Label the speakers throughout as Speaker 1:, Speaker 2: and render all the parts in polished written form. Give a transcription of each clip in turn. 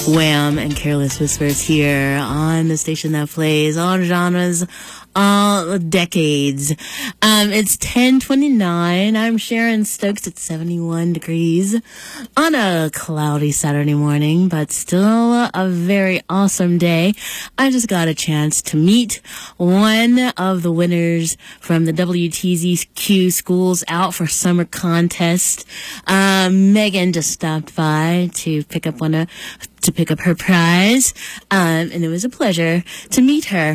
Speaker 1: Wham and Careless Whispers here on the station that plays all genres, all decades. It's 10:29. I'm Sharon Stokes at 71 degrees on a cloudy Saturday morning, but still a very awesome day. I just got a chance to meet one of the winners from the WTZQ Schools Out for Summer contest. Megan just stopped by to pick up her prize, and it was a pleasure to meet her.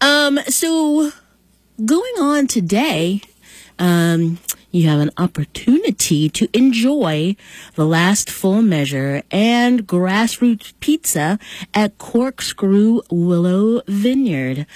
Speaker 1: So going on today, you have an opportunity to enjoy the Last Full Measure and Grassroots Pizza at Corkscrew Willow Vineyard.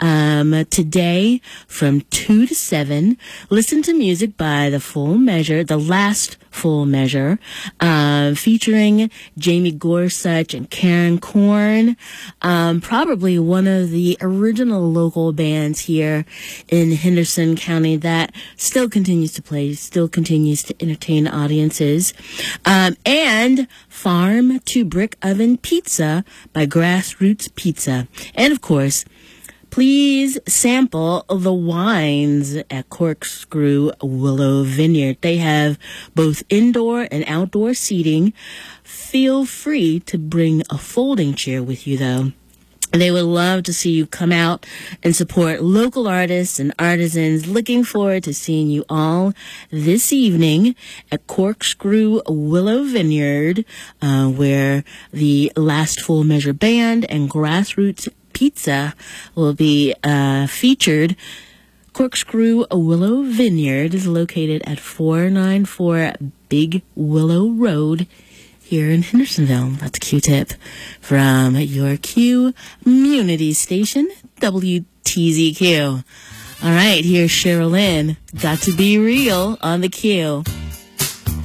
Speaker 1: Today from 2 to 7, listen to music by the Last Full Measure, featuring Jamie Gorsuch and Karen Korn, probably one of the original local bands here in Henderson County that still continues to play, still continues to entertain audiences, and Farm to Brick Oven Pizza by Grassroots Pizza. And of course, please sample the wines at Corkscrew Willow Vineyard. They have both indoor and outdoor seating. Feel free to bring a folding chair with you, though. They would love to see you come out and support local artists and artisans. Looking forward to seeing you all this evening at Corkscrew Willow Vineyard, where the Last Full Measure Band and Grassroots Pizza will be featured. Corkscrew Willow Vineyard is located at 494 Big Willow Road here in Hendersonville. That's a Q-tip from your Q Community Station, WTZQ. All right, here's Cheryl Lynn, Got to Be Real on the Q.